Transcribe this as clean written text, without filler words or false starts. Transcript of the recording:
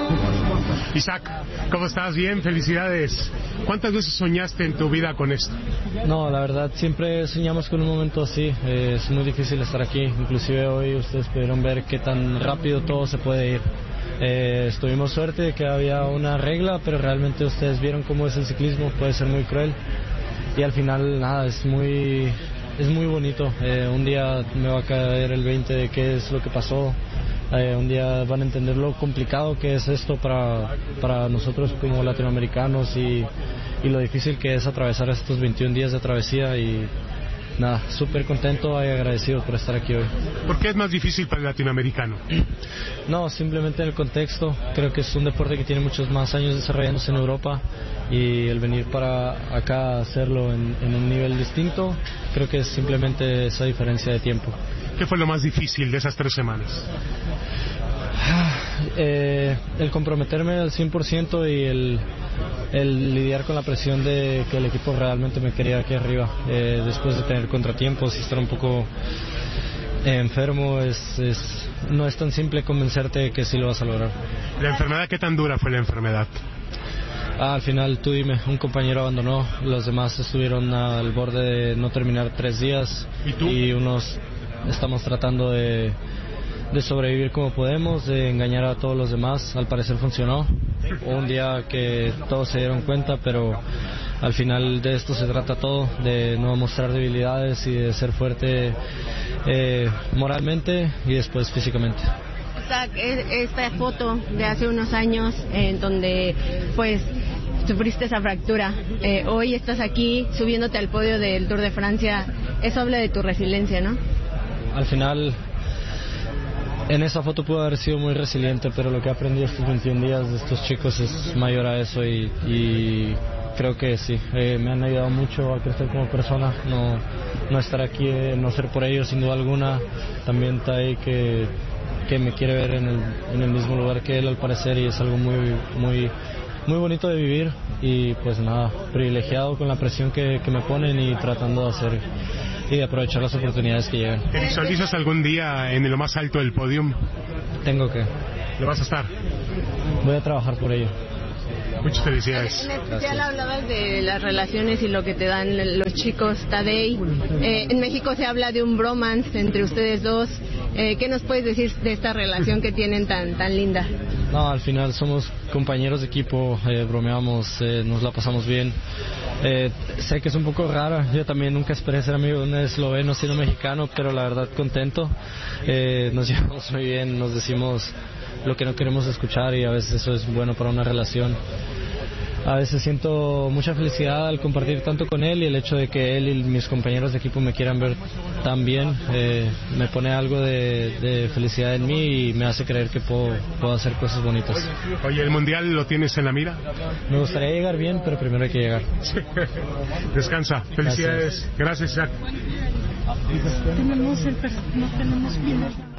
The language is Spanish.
Isaac, ¿cómo estás? Bien, felicidades. ¿Cuántas veces soñaste en tu vida con esto? No, la verdad, siempre soñamos con un momento así. Es muy difícil estar aquí. Inclusive hoy ustedes pudieron ver qué tan rápido todo se puede ir. Tuvimos suerte de que había una regla, pero realmente ustedes vieron cómo es el ciclismo, puede ser muy cruel. Y al final, nada, es muy bonito. Un día me va a caer el 20 de qué es lo que pasó. Un día van a entender lo complicado que es esto para nosotros como latinoamericanos y lo difícil que es atravesar estos 21 días de travesía y nada, súper contento y agradecido por estar aquí hoy. ¿Por qué es más difícil para el latinoamericano? No, simplemente el contexto. Creo que es un deporte que tiene muchos más años desarrollándose en Europa y el venir para acá a hacerlo en un nivel distinto, creo que es simplemente esa diferencia de tiempo. ¿Qué fue lo más difícil de esas 3 semanas? El comprometerme al 100% y el lidiar con la presión de que el equipo realmente me quería aquí arriba. Después de tener contratiempos y estar un poco enfermo, no es tan simple convencerte de que sí lo vas a lograr. ¿La enfermedad qué tan dura fue la enfermedad? Al final, tú dime, un compañero abandonó, los demás estuvieron al borde de no terminar 3 días. ¿Y tú? Y unos estamos tratando de sobrevivir como podemos, de engañar a todos los demás. Al parecer funcionó. Un día que todos se dieron cuenta, pero al final de esto se trata todo, de no mostrar debilidades y de ser fuerte moralmente y después físicamente. Esta foto de hace unos años en donde pues sufriste esa fractura, hoy estás aquí subiéndote al podio del Tour de Francia, eso habla de tu resiliencia, ¿no? Al final, en esa foto pude haber sido muy resiliente, pero lo que he aprendido estos 21 días de estos chicos es mayor a eso y creo que sí, me han ayudado mucho a crecer como persona, no estar aquí, no ser por ellos sin duda alguna. También Tay que me quiere ver en el mismo lugar que él al parecer y es algo muy bonito de vivir y pues nada, privilegiado con la presión que me ponen y tratando de hacer y de aprovechar las oportunidades que llegan. ¿Te visualizas algún día en lo más alto del podium? Tengo que. ¿Lo vas a estar? Voy a trabajar por ello. Muchas felicidades. En especial hablabas de las relaciones y lo que te dan los chicos Tadej. En México se habla de un bromance entre ustedes dos. ¿Qué nos puedes decir de esta relación que tienen tan linda? No, al final somos compañeros de equipo, bromeamos, nos la pasamos bien. Sé que es un poco rara, yo también nunca esperé ser amigo de un esloveno siendo mexicano, pero la verdad contento. Nos llevamos muy bien, nos decimos lo que no queremos escuchar y a veces eso es bueno para una relación. A veces siento mucha felicidad al compartir tanto con él y el hecho de que él y mis compañeros de equipo me quieran ver tan bien me pone algo de felicidad en mí y me hace creer que puedo hacer cosas bonitas. Oye, ¿el Mundial lo tienes en la mira? Me gustaría llegar bien, pero primero hay que llegar. Descansa. Felicidades. Gracias, Isaac. No tenemos bien.